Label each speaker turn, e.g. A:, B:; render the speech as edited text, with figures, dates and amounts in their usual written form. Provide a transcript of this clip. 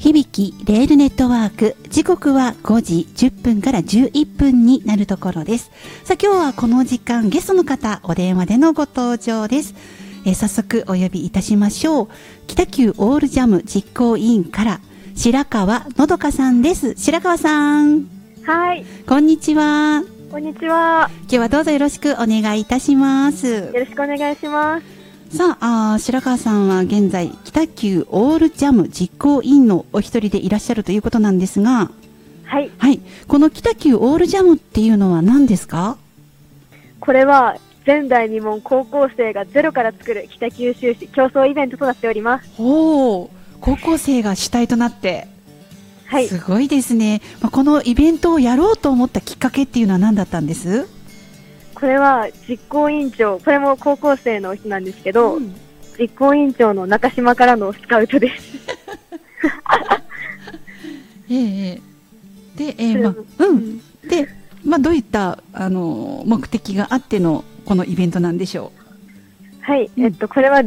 A: 響きレールネットワーク、時刻は5時10分から11分になるところです。さあ今日はこの時間ゲストの方お電話でのご登場です。早速お呼びいたしましょう。北九オールジャム実行委員から白川のどかさんです。白川さん。
B: はい。
A: こんにちは。
B: こんにちは。
A: 今日はどうぞよろしくお願いいたします。
B: よろしくお願いします。
A: さあ、白川さんは現在北九オールジャム実行委員のお一人でいらっしゃるということなんですが、
B: はい。
A: はい。この北九オールジャムっていうのは何ですか？
B: これは前代未聞高校生がゼロから作る北九州市競争イベントとなっております。
A: おー、高校生が主体となって。
B: はい。
A: すごいですね。このイベントをやろうと思ったきっかけっていうのは何だったんです？
B: これは実行委員長、これも高校生の人なんですけど、実行委員長の中島からのスカウトです。
A: で、で、どういった目的があってのこのイベントなんでしょう？
B: はい。これは